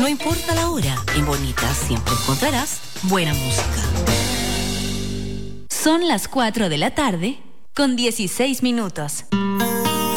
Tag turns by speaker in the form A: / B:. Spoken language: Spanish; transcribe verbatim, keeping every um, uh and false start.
A: No importa la hora, en Bonita siempre encontrarás buena música.
B: Son las cuatro de la tarde con dieciséis minutos.